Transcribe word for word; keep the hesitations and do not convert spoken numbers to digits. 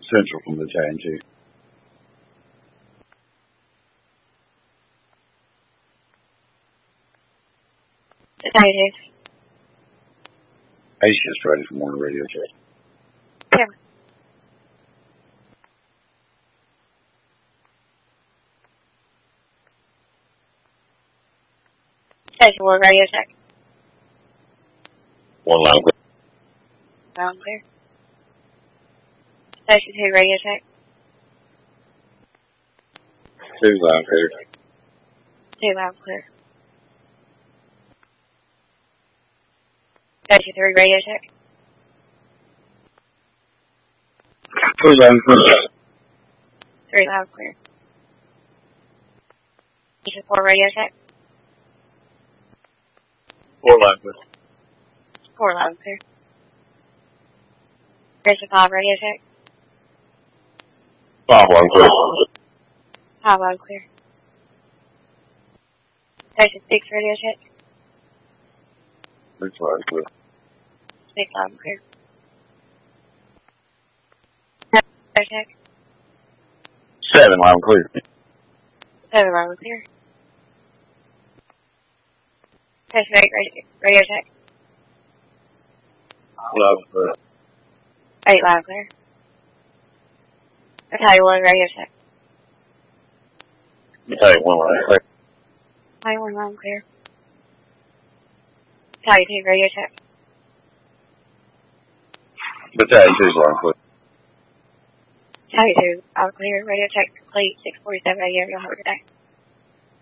Central from the Battalion two. Battalion two. Ace just ready for morning radio check. Yeah. Station one, radio check. One line clear. Loud and clear. Station two, radio check. Two line clear. Two, loud and clear. Station three, radio check. Three line clear. Three, loud and clear. Station four, radio check. Four line clear. Four, loud and clear. Station five, radio check. Five line clear. Five, loud and clear. Station six, radio check. Six line clear. Six, loud and clear. Radio check. Seven line clear. Seven, loud and clear. Station eight, radio, radio check. Loud and clear. Eight, loud and clear. Battalion one, radio check. Battalion one line clear. Battalion one, loud and clear. Battalion two, radio check. Battalion two line clear. Battalion two, loud and clear. Radio check complete. six forty-seven a m. Y'all have a good day.